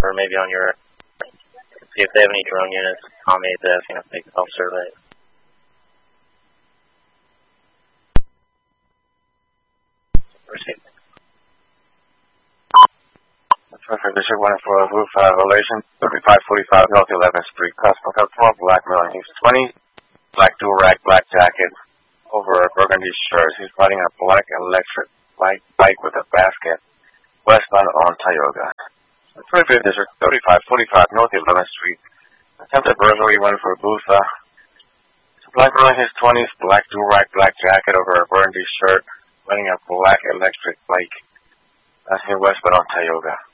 over maybe on your, see if they have any drone units on me that's asking if they can help survey. Proceed. Perfect. District 1 for roof elevation 3545 North 11th Street. Customer customer, black male, he's 20, black do-rag, black jacket, over a burgundy shirt. He's riding a black electric bike with a basket, westbound on Tioga. 25th District 3545 North 11th Street. Attempted burglary, went for booth. Black girl in his 20s, black do-rag, black jacket over a burgundy shirt, riding a black electric bike. That's here westbound on Tioga.